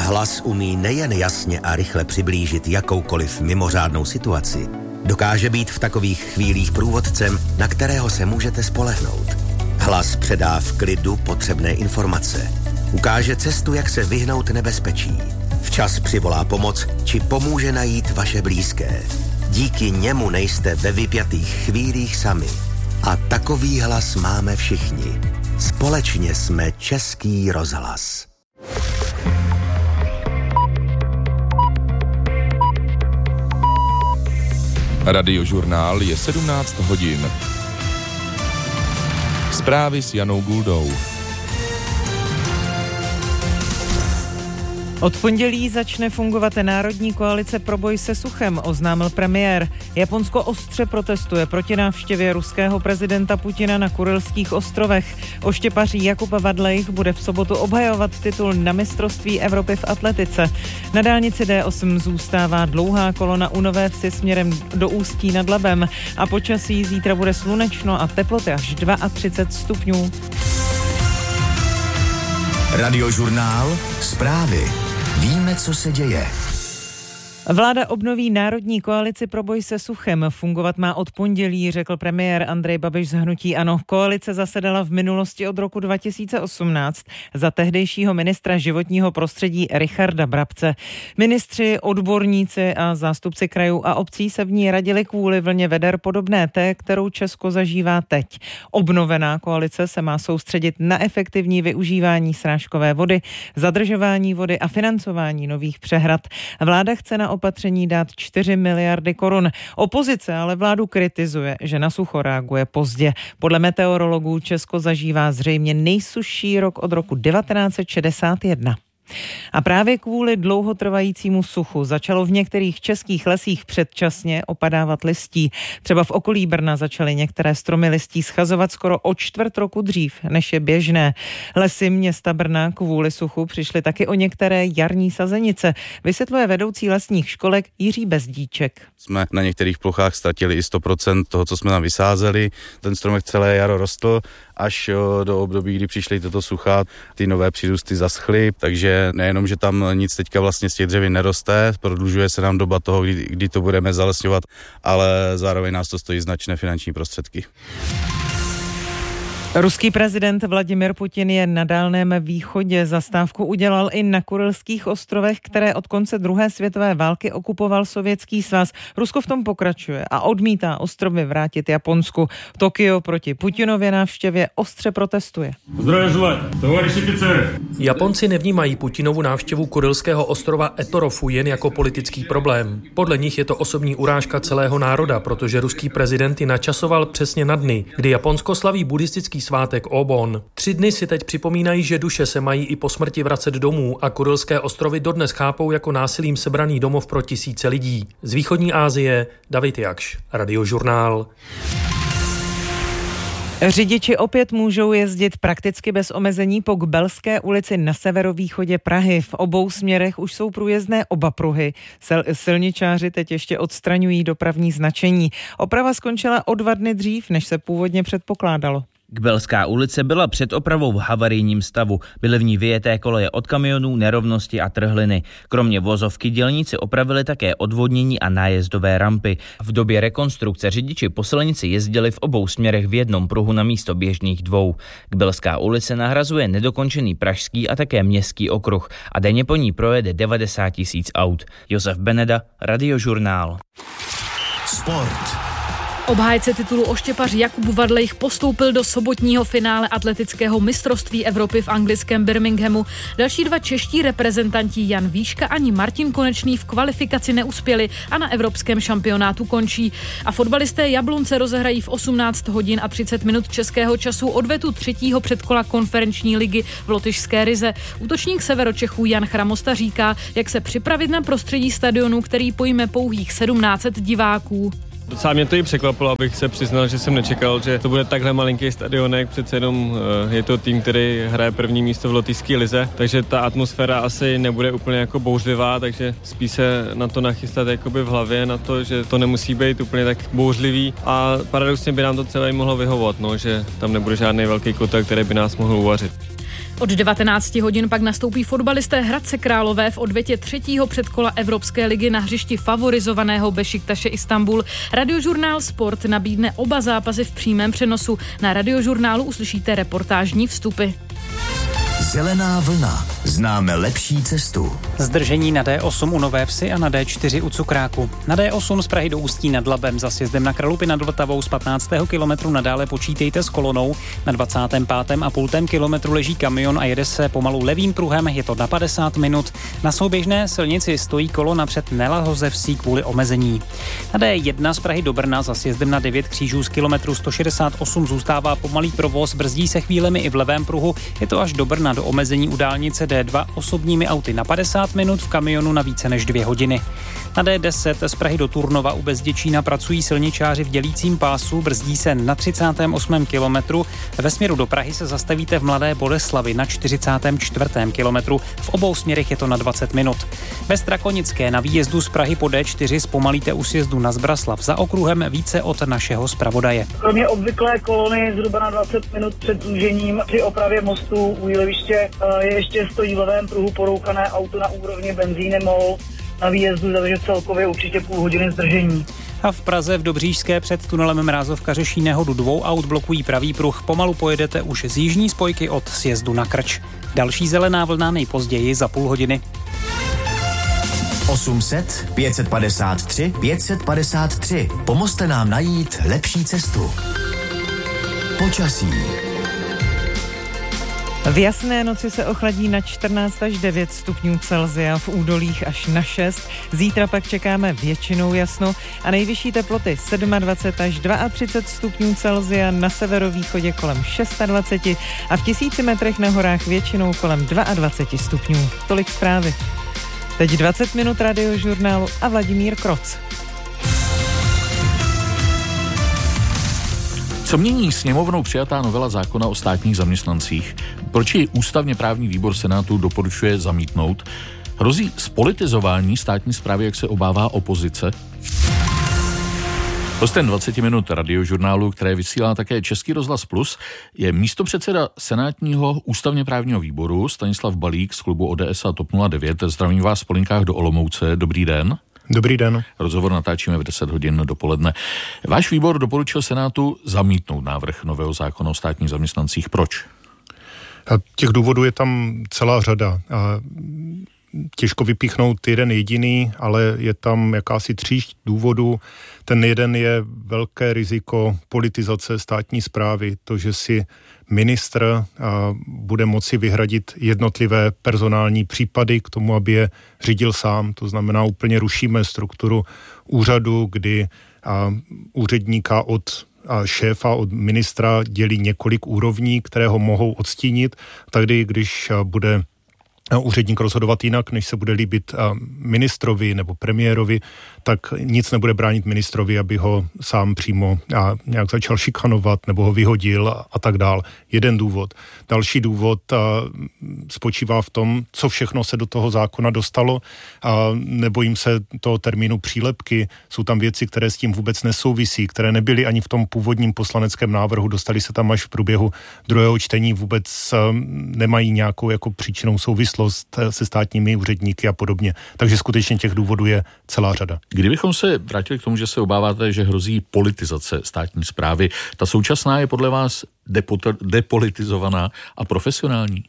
Hlas umí nejen jasně a rychle přiblížit jakoukoliv mimořádnou situaci, dokáže být v takových chvílích průvodcem, na kterého se můžete spolehnout. Hlas předá v klidu potřebné informace. Ukáže cestu, jak se vyhnout nebezpečí. Včas přivolá pomoc, či pomůže najít vaše blízké. Díky němu nejste ve vypjatých chvílích sami. A takový hlas máme všichni. Společně jsme Český rozhlas. Radiožurnál je 17 hodin. Zprávy s Janou Guldou. Od pondělí začne fungovat Národní koalice pro boj se suchem, oznámil premiér. Japonsko ostře protestuje proti návštěvě ruského prezidenta Putina na Kurylských ostrovech. Oštěpař Jakub Vadlejch bude v sobotu obhajovat titul na mistrovství Evropy v atletice. Na dálnici D8 zůstává dlouhá kolona u Nové Vsi směrem do Ústí nad Labem a počasí zítra bude slunečno a teploty až 32 stupňů. Radiožurnál, zprávy. Víme, co se děje. Vláda obnoví Národní koalici pro boj se suchem. Fungovat má od pondělí, řekl premiér Andrej Babiš z hnutí ANO. Koalice zasedala v minulosti od roku 2018 za tehdejšího ministra životního prostředí Richarda Brabce. Ministři, odborníci a zástupci krajů a obcí se v ní radili kvůli vlně veder podobné té, kterou Česko zažívá teď. Obnovená koalice se má soustředit na efektivní využívání srážkové vody, zadržování vody a financování nových přehrad. Vláda chce na opatření dát 4 miliardy korun. Opozice ale vládu kritizuje, že na sucho reaguje pozdě. Podle meteorologů Česko zažívá zřejmě nejsušší rok od roku 1961. A právě kvůli dlouhotrvajícímu suchu začalo v některých českých lesích předčasně opadávat listí. Třeba v okolí Brna začaly některé stromy listí schazovat skoro o čtvrt roku dřív, než je běžné. Lesy města Brna kvůli suchu přišly taky o některé jarní sazenice, vysvětluje vedoucí lesních školek Jiří Bezdíček. Jsme na některých plochách ztratili i 100% toho, co jsme tam vysázeli. Ten stromek celé jaro rostl, až do období, kdy přišly toto sucha, ty nové přírůsty zaschly, takže nejenom, že tam nic teďka vlastně z těch dřevin neroste, prodlužuje se nám doba toho, kdy to budeme zalesňovat, ale zároveň nás to stojí značné finanční prostředky. Ruský prezident Vladimir Putin je na Dálném východě. Zastávku udělal i na Kurylských ostrovech, které od konce druhé světové války okupoval Sovětský svaz. Rusko v tom pokračuje a odmítá ostrovy vrátit Japonsku. Tokio proti Putinově návštěvě ostře protestuje. Japonci nevnímají Putinovu návštěvu kurylského ostrova Etorofu jen jako politický problém. Podle nich je to osobní urážka celého národa, protože ruský prezident ji načasoval přesně na dny, kdy Japonsko slaví buddhistický svátek Obon. 3 dny si teď připomínají, že duše se mají i po smrti vracet domů a Kurylské ostrovy dodnes chápou jako násilím sebraný domov pro tisíce lidí. Z východní Asie David Jakš, Radiožurnál. Řidiči opět můžou jezdit prakticky bez omezení po Kbelské ulici na severovýchodě Prahy. V obou směrech už jsou průjezdné oba pruhy. Silničáři teď ještě odstraňují dopravní značení. Oprava skončila o 2 dny dřív, než se původně předpokládalo. Kbelská ulice byla před opravou v havarijním stavu. Byly v ní vyjeté koleje od kamionů, nerovnosti a trhliny. Kromě vozovky dělníci opravili také odvodnění a nájezdové rampy. V době rekonstrukce řidiči po silnici jezdili v obou směrech v jednom pruhu na místo běžných 2. Kbelská ulice nahrazuje nedokončený pražský a také městský okruh a denně po ní projede 90 000 aut. Josef Beneda, Radiožurnál. Sport. Obhájce titulu oštěpař Jakub Vadlejch postoupil do sobotního finále atletického mistrovství Evropy v anglickém Birminghamu. Další 2 čeští reprezentanti Jan Výška ani Martin Konečný v kvalifikaci neuspěli a na evropském šampionátu končí. A fotbalisté Jablonce rozehrají v 18 hodin a 30 minut českého času odvetu 3. předkola konferenční ligy v lotyšské Rize. Útočník Severočechů Jan Chramosta říká, jak se připravit na prostředí stadionu, který pojme pouhých 1700 diváků. Docela mě to i překvapilo, abych se přiznal, že jsem nečekal, že to bude takhle malinký stadionek, přece jenom je to tým, který hraje první místo v lotyšské lize, takže ta atmosféra asi nebude úplně jako bouřlivá, takže spíš se na to nachystat jakoby v hlavě, na to, že to nemusí být úplně tak bouřlivý a paradoxně by nám to celé mohlo vyhovovat, no, že tam nebude žádný velký kotel, který by nás mohl uvařit. Od 19 hodin pak nastoupí fotbalisté Hradce Králové v odvětě 3. předkola Evropské ligy na hřišti favorizovaného Bešiktaše Istanbul. Radiožurnál Sport nabídne oba zápasy v přímém přenosu. Na Radiožurnálu uslyšíte reportážní vstupy. Zelená vlna. Známe lepší cestu. Zdržení na D8 u Nové Vsi a na D4 u Cukráku. Na D8 z Prahy do Ústí nad Labem za sjezdem na Kralupy nad Vltavou z 15. kilometru nadále počítejte s kolonou. Na 25,5 kilometru leží kamion a jede se pomalu levým pruhem, je to na 50 minut. Na souběžné silnici stojí kolona před Nelahoze Vsí kvůli omezení. Na D1 z Prahy do Brna za sjezdem na 9 křížů z kilometru 168 zůstává pomalý provoz, brzdí se chvílemi i v levém pruhu, je to až do Brna do omezení u dálnice D2 osobními auty na 50 minut, v kamionu na více než 2 hodiny. Na D10 z Prahy do Turnova u Bezděčína pracují silničáři v dělícím pásu, brzdí se na 38. kilometru. Ve směru do Prahy se zastavíte v Mladé Boleslavi na 44. kilometru. V obou směrech je to na 20 minut. Ve Strakonické na výjezdu z Prahy po D4 zpomalíte u sjezdu na Zbraslav. Za okruhem více od našeho zpravodaje. Kromě obvyklé kolony zhruba na 20 minut před zúžením při opravě mostu u Jíloviště ještě stojí v levém pruhu porouchané auto na úrovni benzíny MOL na výjezdu, takže celkově určitě půl hodiny zdržení. A v Praze v Dobříšské před tunelem Mrázovka řeší nehodu 2 aut, blokují pravý pruh. Pomalu pojedete už z jižní spojky od sjezdu na Krč. Další zelená vlna nejpozději za půl hodiny. 800 553 553. Pomozte nám najít lepší cestu. Počasí. V jasné noci se ochladí na 14 až 9 stupňů Celsia, v údolích až na 6. Zítra pak čekáme většinou jasno a nejvyšší teploty 27 až 32 stupňů Celsia, na severovýchodě kolem 26 a v 1000 metrech na horách většinou kolem 22 stupňů. Tolik zprávy. Teď 20 minut Radiožurnálu a Vladimír Kroc. Co mění sněmovnou přijatá novela zákona o státních zaměstnancích? Proč ji ústavně právní výbor Senátu doporučuje zamítnout? Hrozí zpolitizování státní správy, jak se obává opozice? Hostem 20 minut Radiožurnálu, které vysílá také Český rozhlas Plus, je místopředseda senátního ústavně právního výboru Stanislav Balík z klubu ODS a TOP 09. Zdravím vás v Polinkách do Olomouce. Dobrý den. Dobrý den. Rozhovor natáčíme v 10 hodin dopoledne. Váš výbor doporučil Senátu zamítnout návrh nového zákona o státních zaměstnancích. Proč? Těch důvodů je tam celá řada. Těžko vypíchnout jeden jediný, ale je tam jakási tříšť důvodů. Ten jeden je velké riziko politizace státní správy, to, že si ministr bude moci vyhradit jednotlivé personální případy k tomu, aby je řídil sám. To znamená, úplně rušíme strukturu úřadu, kdy úředníka od šéfa, od ministra dělí několik úrovní, které ho mohou odstínit. Tady, když bude úředník rozhodovat jinak, než se bude líbit ministrovi nebo premiérovi, tak nic nebude bránit ministrovi, aby ho sám přímo nějak začal šikanovat nebo ho vyhodil a tak dál. Jeden důvod. Další důvod spočívá v tom, co všechno se do toho zákona dostalo. Nebojím se toho termínu přílepky. Jsou tam věci, které s tím vůbec nesouvisí, které nebyly ani v tom původním poslaneckém návrhu, dostali se tam až v průběhu druhého čtení, vůbec nemají nějakou jako příčinnou souvislost se státními úředníky a podobně. Takže skutečně těch důvodů je celá řada. Kdybychom se vrátili k tomu, že se obáváte, že hrozí politizace státní správy, ta současná je podle vás depolitizovaná a profesionální?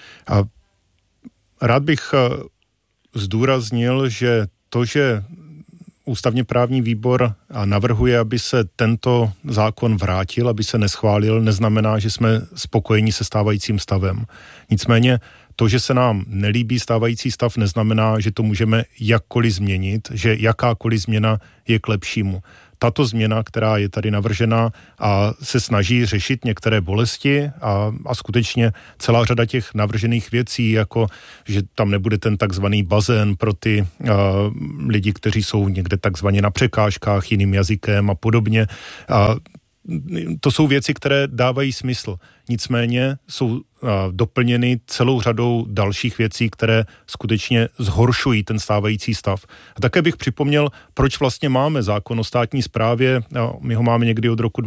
Rád bych zdůraznil, že to, že ústavně právní výbor navrhuje, aby se tento zákon vrátil, aby se neschválil, neznamená, že jsme spokojeni se stávajícím stavem. Nicméně to, že se nám nelíbí stávající stav, neznamená, že to můžeme jakkoliv změnit, že jakákoliv změna je k lepšímu. Tato změna, která je tady navržena a se snaží řešit některé bolesti a skutečně celá řada těch navržených věcí, jako že tam nebude ten takzvaný bazén pro ty lidi, kteří jsou někde takzvaně na překážkách jiným jazykem a podobně. to jsou věci, které dávají smysl. Nicméně jsou doplněny celou řadou dalších věcí, které skutečně zhoršují ten stávající stav. A také bych připomněl, proč vlastně máme zákon o státní správě. My ho máme někdy od roku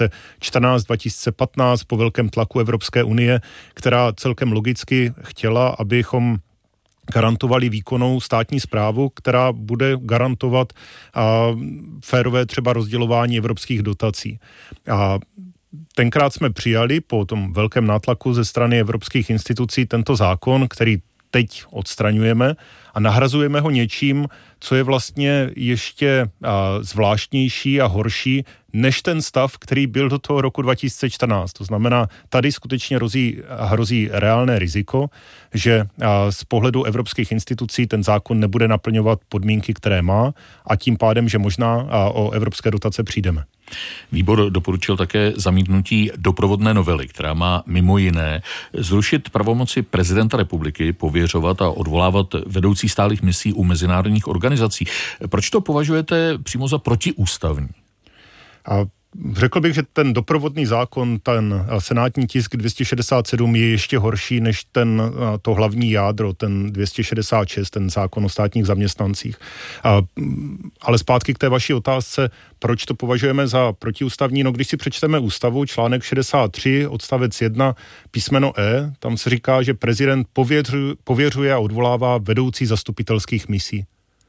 2014-2015 po velkém tlaku Evropské unie, která celkem logicky chtěla, abychom garantovali výkonnou státní správu, která bude garantovat férové třeba rozdělování evropských dotací. A tenkrát jsme přijali po tom velkém nátlaku ze strany evropských institucí tento zákon, který teď odstraňujeme a nahrazujeme ho něčím, co je vlastně ještě zvláštnější a horší než ten stav, který byl do toho roku 2014. To znamená, tady skutečně hrozí reálné riziko, že z pohledu evropských institucí ten zákon nebude naplňovat podmínky, které má, a tím pádem, že možná o evropské dotace přijdeme. Výbor doporučil také zamítnutí doprovodné novely, která má mimo jiné zrušit pravomoci prezidenta republiky pověřovat a odvolávat vedoucí stálých misí u mezinárodních organizací. Proč to považujete přímo za protiústavní? Řekl bych, že ten doprovodný zákon, ten senátní tisk 267 je ještě horší než to hlavní jádro, ten 266, ten zákon o státních zaměstnancích. Ale zpátky k té vaší otázce, proč to považujeme za protiústavní? No, když si přečteme ústavu, článek 63, odstavec 1, písmeno E, tam se říká, že prezident pověřuje a odvolává vedoucí zastupitelských misí.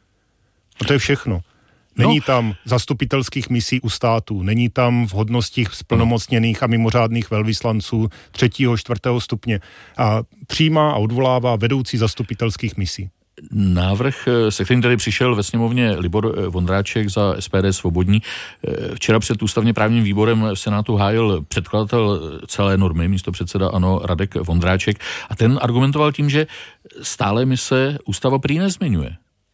A to je všechno. Není tam zastupitelských misí u států, není tam v hodnostích splnomocněných a mimořádných velvyslanců 3., 4. stupně. A přijímá a odvolává vedoucí zastupitelských misí. Návrh, se kterým tady přišel ve sněmovně Libor Vondráček za SPD Svobodní, včera před ústavně právním výborem v Senátu hájil předkladatel celé normy, místopředseda ANO Radek Vondráček, a ten argumentoval tím, že stále mise ústava prý nezmiňuje.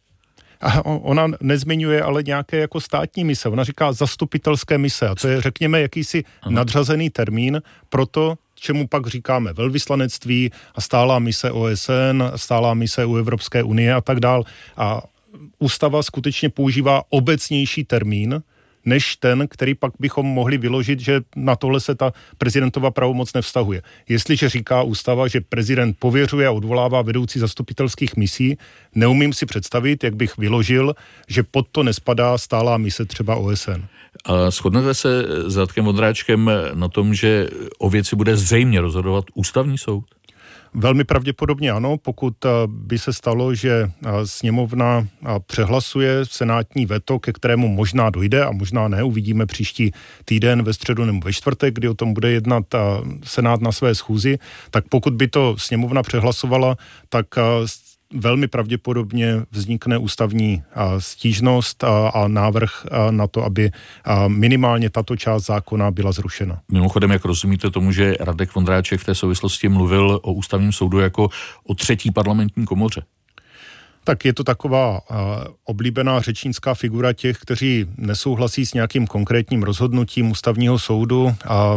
A ona nezmiňuje ale nějaké jako státní mise, ona říká zastupitelské mise a to je, řekněme, jakýsi nadřazený termín pro to, čemu pak říkáme velvyslanectví a stálá mise OSN, stálá mise u Evropské unie a tak dál. A ústava skutečně používá obecnější termín, než ten, který pak bychom mohli vyložit, že na tohle se ta prezidentova pravomoc nevztahuje. Jestliže říká ústava, že prezident pověřuje a odvolává vedoucí zastupitelských misí, neumím si představit, jak bych vyložil, že pod to nespadá stálá mise třeba OSN. A shodnete se s Radkem Vondráčkem na tom, že o věci bude zřejmě rozhodovat ústavní soud? Velmi pravděpodobně ano, pokud by se stalo, že sněmovna přehlasuje senátní veto, ke kterému možná dojde a možná ne, uvidíme příští týden ve středu nebo ve čtvrtek, kdy o tom bude jednat senát na své schůzi, tak pokud by to sněmovna přehlasovala, tak velmi pravděpodobně vznikne ústavní stížnost a návrh na to, aby minimálně tato část zákona byla zrušena. Mimochodem, jak rozumíte tomu, že Radek Vondráček v té souvislosti mluvil o ústavním soudu jako o třetí parlamentní komoře? Tak je to taková oblíbená řečnická figura těch, kteří nesouhlasí s nějakým konkrétním rozhodnutím ústavního soudu, a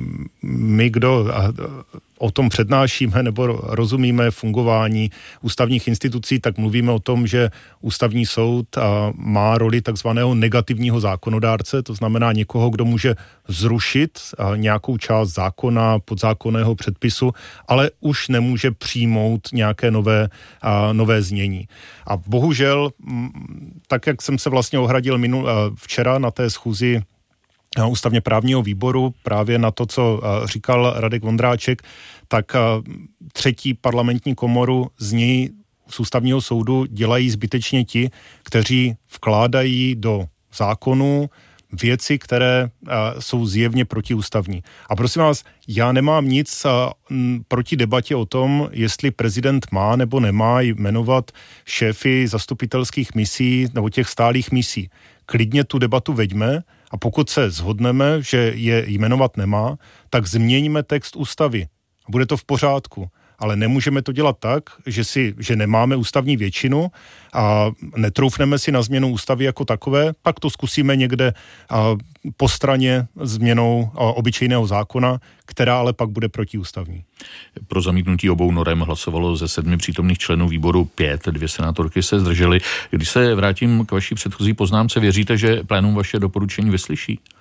my, kdo o tom přednášíme nebo rozumíme fungování ústavních institucí, tak mluvíme o tom, že ústavní soud má roli takzvaného negativního zákonodárce, to znamená někoho, kdo může zrušit nějakou část zákona, podzákonného předpisu, ale už nemůže přijmout nějaké nové znění. A bohužel, tak jak jsem se vlastně ohradil včera na té schůzi ústavně právního výboru právě na to, co říkal Radek Vondráček, tak třetí parlamentní komoru z něj z ústavního soudu dělají zbytečně ti, kteří vkládají do zákonů věci, které jsou zjevně protiústavní. A prosím vás, já nemám nic proti debatě o tom, jestli prezident má nebo nemá jmenovat šéfy zastupitelských misí nebo těch stálých misí. Klidně tu debatu veďme, a pokud se shodneme, že je jmenovat nemá, tak změníme text ústavy. Bude to v pořádku. Ale nemůžeme to dělat tak, že nemáme ústavní většinu a netroufneme si na změnu ústavy jako takové, pak to zkusíme někde po straně změnou obyčejného zákona, která ale pak bude protiústavní. Pro zamítnutí obou norem hlasovalo ze 7 přítomných členů výboru 5, 2 senátorky se zdržely. Když se vrátím k vaší předchozí poznámce, věříte, že plénum vaše doporučení vyslyší?